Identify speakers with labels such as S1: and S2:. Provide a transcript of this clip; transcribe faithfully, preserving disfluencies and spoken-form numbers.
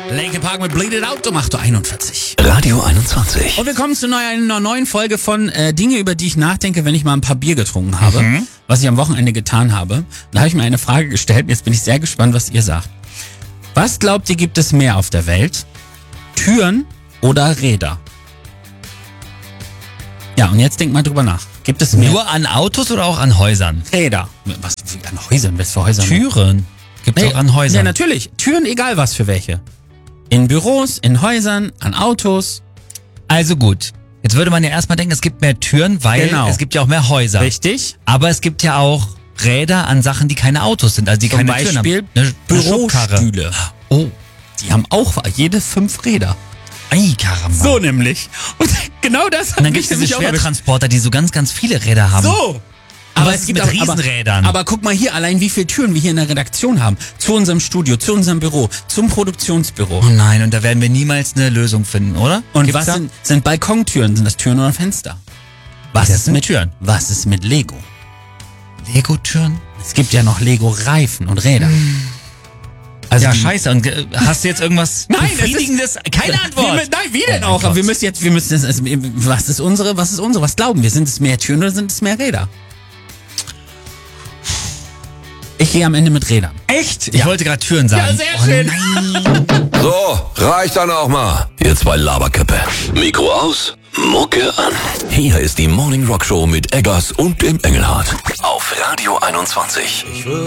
S1: Linkin Park mit Bleed It Out um acht Uhr einundvierzig.
S2: Radio einundzwanzig.
S1: Und wir kommen zu neu- einer neuen Folge von äh, Dinge, über die ich nachdenke, wenn ich mal ein paar Bier getrunken habe, mhm. was ich am Wochenende getan habe. Da habe ich mir eine Frage gestellt und jetzt bin ich sehr gespannt, was ihr sagt. Was glaubt ihr, gibt es mehr auf der Welt? Türen oder Räder? Ja, und jetzt denkt mal drüber nach. Gibt es mehr?
S3: Nur an Autos oder auch an Häusern?
S1: Räder. Was, wie an Häusern? Was für Häuser?
S3: Türen. Gibt es
S1: Nee,
S3: auch an Häusern?
S1: Ja, natürlich. Türen, egal was für welche. In Büros, in Häusern, an Autos.
S3: Also gut. Jetzt würde man ja erstmal denken, es gibt mehr Türen, weil
S1: Genau.
S3: es gibt ja auch mehr Häuser.
S1: Richtig.
S3: Aber es gibt ja auch Räder an Sachen, die keine Autos sind, also die
S1: Zum
S3: keine
S1: Beispiel
S3: Türen haben. Eine, eine Schubkarre.
S1: Bürostühle.
S3: Oh,
S1: Die haben auch jede fünf Räder.
S3: ei, Karamba.
S1: So nämlich. Und genau das hat
S3: Und dann
S1: mich
S3: gibt es diese
S1: nämlich auch erwischt.
S3: Schwertransporter, die so ganz, ganz viele Räder haben.
S1: So.
S3: Aber
S1: Aber
S3: es
S1: es
S3: gibt
S1: gibt
S3: mit
S1: auch- aber-
S3: Riesenrädern.
S1: Aber guck mal hier allein, wie viele Türen wir hier in der Redaktion haben. Zu unserem Studio, zu unserem Büro, zum Produktionsbüro.
S3: Oh nein, und da werden wir niemals eine Lösung finden, oder?
S1: Und
S3: Gibt's
S1: was
S3: da?
S1: sind, sind Balkontüren? Sind das Türen oder Fenster? Was
S3: Das
S1: ist
S3: sind
S1: mit
S3: Türen.
S1: Was ist mit Lego?
S3: Lego-Türen?
S1: Es gibt ja noch Lego-Reifen und Räder. Also
S3: Ja,
S1: die-
S3: scheiße. Und äh, hast du jetzt irgendwas
S1: Nein, es ist-
S3: Befriedigendes? Keine
S1: Wir,
S3: Antwort.
S1: mü- nein, wie denn
S3: Oh mein
S1: auch? Aber wir
S3: Gott.
S1: müssen jetzt, wir müssen das, also, was ist unsere, was ist unsere? Was glauben wir? Sind es mehr Türen oder sind es mehr Räder? Ich gehe am Ende mit Rädern.
S3: Echt? Ich wollte gerade Türen sagen.
S1: Ja, sehr
S3: oh,
S1: schön.
S3: Nein.
S2: So, reicht dann auch mal. Ihr zwei Laberköppe. Mikro aus, Mucke an. Hier ist die Morning Rock Show mit Eggers und dem Engelhardt. Auf Radio einundzwanzig.